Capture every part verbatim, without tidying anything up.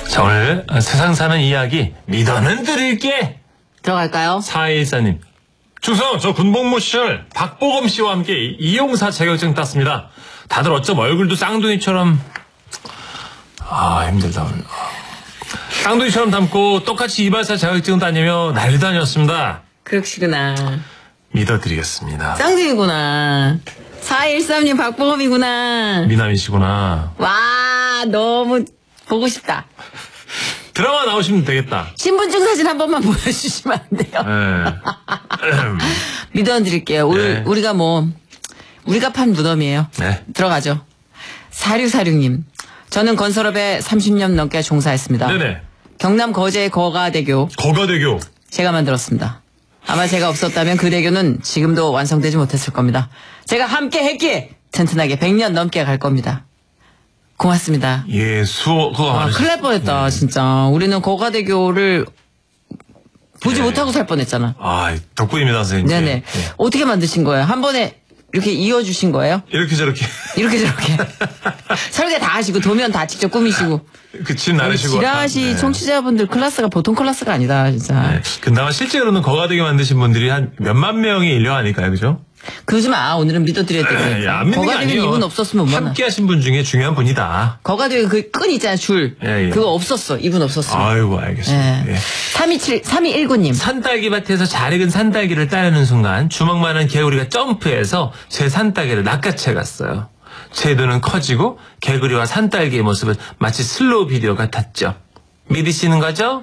자, 오늘 세상 사는 이야기 믿어는 드릴게. 들어갈까요? 사일사님. 충성, 저 군복무 시절 박보검 씨와 함께 이용사 자격증 땄습니다. 다들 어쩜 얼굴도 쌍둥이처럼 아 힘들다 오늘. 쌍둥이처럼 닮고 똑같이 이발사 자격증 따내며 난리 다녔습니다. 그러시구나. 믿어드리겠습니다. 쌍둥이구나. 사일삼님 박보검이구나. 미남이시구나. 와, 너무 보고 싶다. 드라마 나오시면 되겠다. 신분증 사진 한 번만 보여주시면 안 돼요? 네. 믿어드릴게요. 우리, 네. 우리가 뭐 우리가 판 무덤이에요. 네. 들어가죠. 사육사육님. 저는 건설업에 삼십 년 넘게 종사했습니다. 네네. 경남 거제의 거가대교. 거가대교. 제가 만들었습니다. 아마 제가 없었다면 그 대교는 지금도 완성되지 못했을 겁니다. 제가 함께 했기에 튼튼하게 백 년 넘게 갈 겁니다. 고맙습니다. 예, 수호, 그거 아, 큰일 날 뻔했다, 네. 진짜. 우리는 거가대교를 보지 네. 못하고 살 뻔했잖아. 아, 덕분입니다, 선생님. 네네. 네. 어떻게 만드신 거예요? 한 번에 이렇게 이어주신 거예요? 이렇게 저렇게. 이렇게 저렇게. 설계 다 하시고, 도면 다 직접 꾸미시고. 그 집 나르시고. 지라시 네. 청취자분들 클래스가 보통 클래스가 아니다, 진짜. 네. 근데 실제로는 거가대교 만드신 분들이 한 몇만 명이 인력하니까요, 그죠? 그러지 마. 오늘은 믿어드려야 예, 되니까. 안 믿는 게 거가대교 아니에요. 이분 없었으면 못 만나. 함께 하신 분 중에 중요한 분이다. 거가대교 그 끈 있잖아, 줄. 예, 예. 그거 없었어. 이분 없었어. 아이고, 알겠습니다. 예. 예. 삼이칠, 삼이일구님. 산딸기밭에서 잘 익은 산딸기를 따내는 순간 주먹만한 개구리가 점프해서 제 산딸기를 낚아채 갔어요. 제 눈은 커지고 개구리와 산딸기의 모습은 마치 슬로우 비디오 같았죠. 믿으시는 거죠?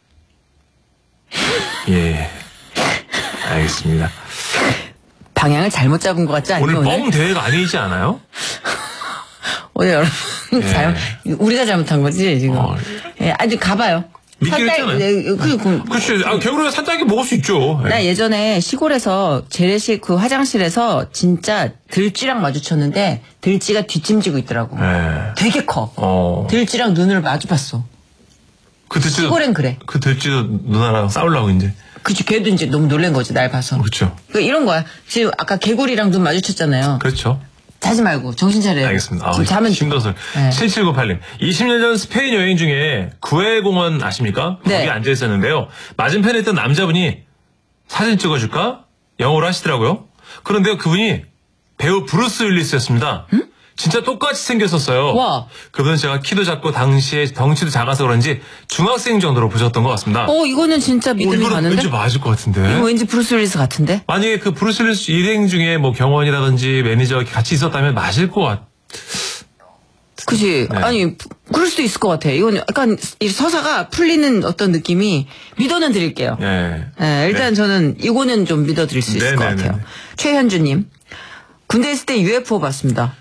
예. 알겠습니다. 방향을 잘못 잡은 것 같지 않니, 오늘 오늘? 뻥 대회가 아니지 않아요? 오늘 여러분, 예. 잘, 우리가 잘못한 거지, 지금. 어. 예, 아니, 가봐요. 믿기로 했잖아요. 네, 그, 그, 그렇지. 아, 개구리가 산딸기 먹을 수 있죠. 예. 나 예전에 시골에서 재래식 그 화장실에서 진짜 들쥐랑 마주쳤는데 들쥐가 뒷짐지고 있더라고. 예. 되게 커. 어. 들쥐랑 눈을 마주 봤어. 그 들쥐도, 시골엔 그래. 그 들쥐도 누나랑 싸우려고 이제. 그치, 걔도 이제 너무 놀란 거지, 날 봐서. 그렇죠. 그러니까 이런 거야. 지금 아까 개구리랑 눈 마주쳤잖아요. 그렇죠. 자지 말고 정신 차려요. 알겠습니다. 아, 지금 잠은 힘들어서. 네. 칠칠구팔님. 이십 년 전 스페인 여행 중에 구해공원 아십니까? 거기 네. 앉아 있었는데요. 맞은편에 있던 남자분이 사진 찍어줄까? 영어로 하시더라고요. 그런데 그분이 배우 브루스 윌리스였습니다. 응? 진짜 똑같이 생겼었어요. 와. 그분은 제가 키도 작고 당시에 덩치도 작아서 그런지 중학생 정도로 보셨던 것 같습니다. 어, 이거는 진짜 오, 믿음이 이거는 가는데? 왠지 맞을 것 같은데. 이거 왠지 브루스 윌리스 같은데? 만약에 그 브루스 윌리스 일행 중에 뭐 경원이라든지 매니저 같이 있었다면 맞을 것 같. 그치. 네. 아니, 그럴 수도 있을 것 같아. 이건 약간 이 서사가 풀리는 어떤 느낌이 믿어는 드릴게요. 예. 예, 일단 네. 저는 이거는 좀 믿어드릴 수 있을 네, 것 네, 같아요. 네, 네. 최현주님. 군대 있을 때 유에프오 봤습니다.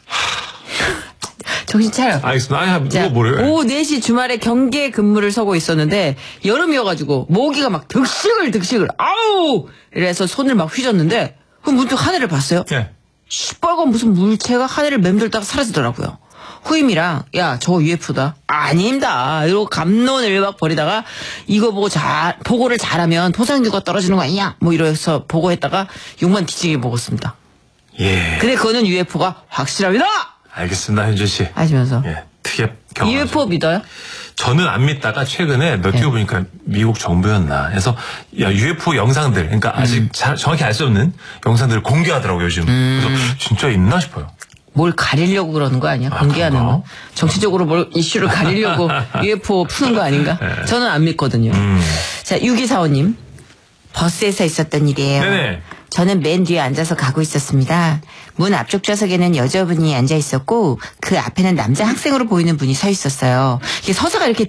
정신 차려. 알겠습니다. 아, 자, 이거 뭐래요? 오후 네 시 주말에 경계 근무를 서고 있었는데 여름이어가지고 모기가 막 득식을 득식을 아우 이래서 손을 막 휘젓는데 그 문득 하늘을 봤어요. 예. 시뻘건 무슨 물체가 하늘을 맴돌다가 사라지더라고요. 후임이랑 야 저거 유에프오다. 아닙니다. 이러고 감론을 막 벌이다가 이거 보고 잘 보고를 잘하면 토상규가 떨어지는 거 아니냐 뭐 이러면서 보고했다가 욕만 뒤지게 먹었습니다. 예. 근데 그거는 유에프오가 확실합니다. 알겠습니다, 현주 씨. 하시면서 예. 특이한 경험. 유에프오 믿어요? 저는 안 믿다가 최근에 너튜브 예. 보니까 미국 정부였나 해서 야 유에프오 영상들 그러니까 아직 음. 자, 정확히 알 수 없는 영상들을 공개하더라고요 요즘. 음. 그래서 진짜 있나 싶어요. 뭘 가리려고 그러는 거 아니야? 아, 공개하는 그런가? 거? 정치적으로 뭘 이슈를 가리려고 유에프오 푸는 거 아닌가? 네. 저는 안 믿거든요. 음. 자, 육이사오님. 버스에서 있었던 일이에요. 네네. 저는 맨 뒤에 앉아서 가고 있었습니다. 문 앞쪽 좌석에는 여자분이 앉아 있었고 그 앞에는 남자 학생으로 보이는 분이 서 있었어요. 이게 서사가 이렇게